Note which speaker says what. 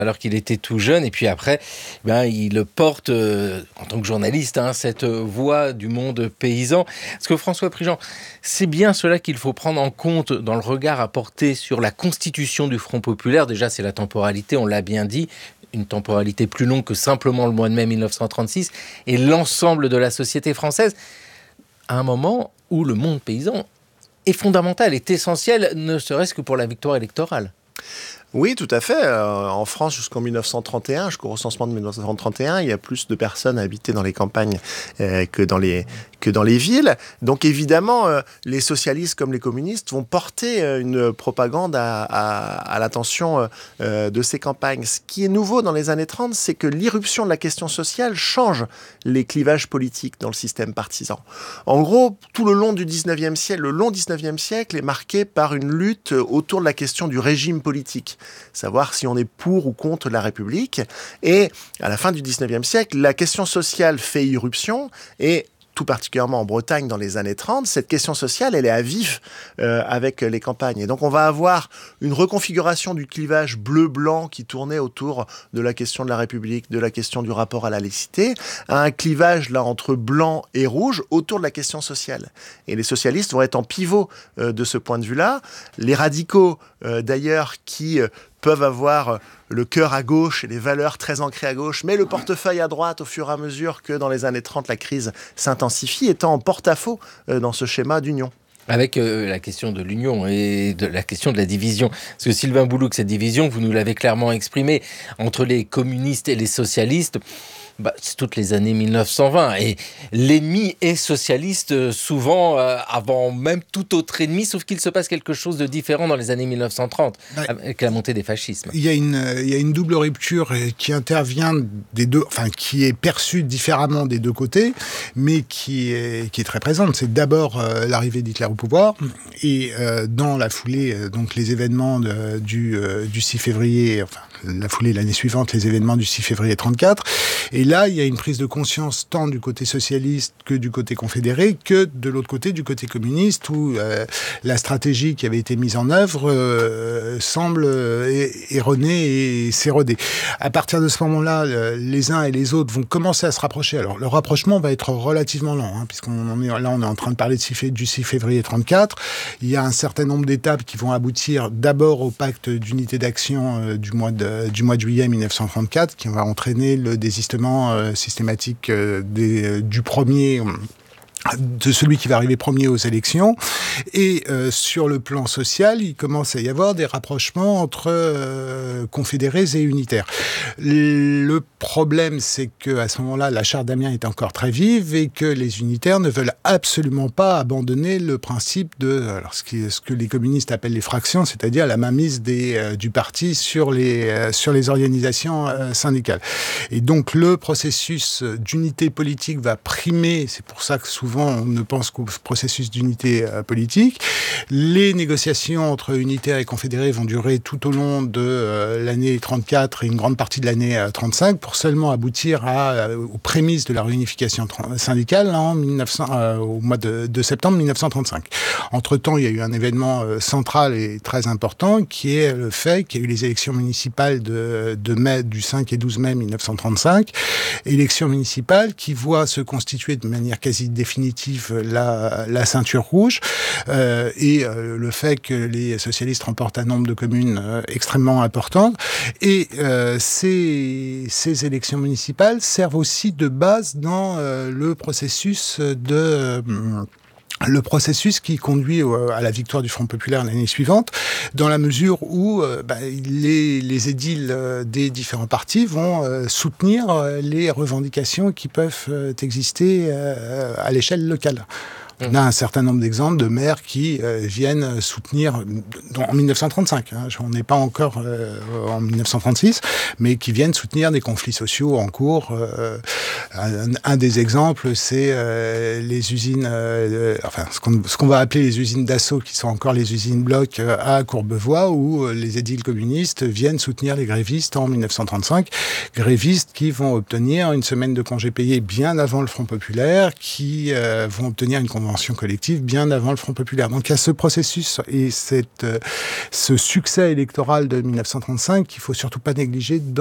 Speaker 1: alors qu'il était tout jeune. Et puis après, il porte, en tant que journaliste, cette voix du monde paysan. Parce que François Prigent, c'est bien cela qu'il faut prendre en compte dans le regard à porter sur la constitution du Front populaire. Déjà, c'est la temporalité, on l'a bien dit. Une temporalité plus longue que simplement le mois de mai 1936 et l'ensemble de la société française, à un moment où le monde paysan est fondamental, est essentiel, ne serait-ce que pour la victoire électorale.
Speaker 2: Oui, tout à fait. En France, jusqu'en 1931, jusqu'au recensement de 1931, il y a plus de personnes habitées dans les campagnes que dans les villes. Donc évidemment, les socialistes comme les communistes vont porter une propagande à l'attention de ces campagnes. Ce qui est nouveau dans les années 30, c'est que l'irruption de la question sociale change les clivages politiques dans le système partisan. En gros, tout le long du 19e siècle, le long 19e siècle est marqué par une lutte autour de la question du régime politique. Savoir si on est pour ou contre la République. Et à la fin du 19e siècle, la question sociale fait irruption et tout particulièrement en Bretagne dans les années 30, cette question sociale, elle est à vif avec les campagnes. Et donc on va avoir une reconfiguration du clivage bleu-blanc qui tournait autour de la question de la République, de la question du rapport à la laïcité, à un clivage là entre blanc et rouge autour de la question sociale. Et les socialistes vont être en pivot de ce point de vue-là. Les radicaux, d'ailleurs, qui peuvent avoir le cœur à gauche et les valeurs très ancrées à gauche, mais le portefeuille à droite au fur et à mesure que dans les années 30, la crise s'intensifie, étant en porte-à-faux dans ce schéma d'union.
Speaker 1: Avec la question de l'union et de la question de la division. Parce que Sylvain Boulouc, cette division, vous nous l'avez clairement exprimée, entre les communistes et les socialistes, c'est toutes les années 1920. Et l'ennemi est socialiste souvent avant même tout autre ennemi, sauf qu'il se passe quelque chose de différent dans les années 1930, avec la montée des fascismes.
Speaker 3: Il y a une double rupture qui intervient des deux, qui est perçue différemment des deux côtés, mais qui est très présente. C'est d'abord l'arrivée d'Hitler au pouvoir, et dans la foulée, donc les événements du 6 février, la foulée l'année suivante, les événements du 6 février 34. Et là, il y a une prise de conscience tant du côté socialiste que du côté confédéré, que de l'autre côté, du côté communiste, où la stratégie qui avait été mise en œuvre semble erronée et s'éroder. À partir de ce moment-là, les uns et les autres vont commencer à se rapprocher. Alors, le rapprochement va être relativement lent, puisqu'on est en train de parler du 6 février 34. Il y a un certain nombre d'étapes qui vont aboutir d'abord au pacte d'unité d'action du mois de juillet 1934, qui va entraîner le désistement systématique du premier, de celui qui va arriver premier aux élections. Et sur le plan social, il commence à y avoir des rapprochements entre confédérés et unitaires. Le problème, c'est qu'à ce moment-là, la charte d'Amiens est encore très vive et que les unitaires ne veulent absolument pas abandonner le principe de ce que les communistes appellent les fractions, c'est-à-dire la mainmise du parti sur les organisations syndicales. Et donc le processus d'unité politique va primer. C'est pour ça que souvent on ne pense qu'au processus d'unité politique. Les négociations entre unitaires et confédérés vont durer tout au long de l'année 34 et une grande partie de l'année 35 pour seulement aboutir aux prémices de la réunification syndicale au mois de septembre 1935. Entre-temps, il y a eu un événement central et très important qui est le fait qu'il y a eu les élections municipales de mai, du 5 et 12 mai 1935. Élections municipales qui voient se constituer de manière quasi définitive la ceinture rouge et le fait que les socialistes remportent un nombre de communes extrêmement important. Et ces élections municipales servent aussi de base dans le processus qui conduit à la victoire du Front populaire l'année suivante, dans la mesure où les édiles des différents partis vont soutenir les revendications qui peuvent exister à l'échelle locale. On a un certain nombre d'exemples de maires qui viennent soutenir, en 1935, on n'est pas encore en 1936, mais qui viennent soutenir des conflits sociaux en cours. Un des exemples, c'est les usines, ce qu'on va appeler les usines d'assaut, qui sont encore les usines Bloch à Courbevoie, où les édiles communistes viennent soutenir les grévistes en 1935. Grévistes qui vont obtenir une semaine de congés payés bien avant le Front populaire, qui vont obtenir une convention convention collective bien avant le Front populaire. Donc il y a ce processus et ce succès électoral de 1935 qu'il faut surtout pas négliger